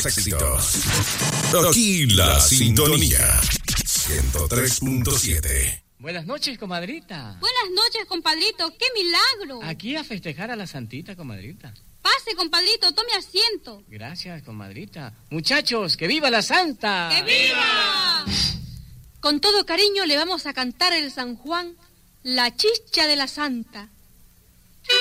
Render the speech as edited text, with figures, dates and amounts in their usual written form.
éxitos. Aquí la sintonía 103.7. Buenas noches, comadrita. Buenas noches, compadrito. ¡Qué milagro! Aquí a festejar a la santita, comadrita. Pase, compadrito, tome asiento. Gracias, comadrita. Muchachos, ¡que viva la santa! ¡Que viva! Con todo cariño le vamos a cantar el San Juan, la chicha de la santa.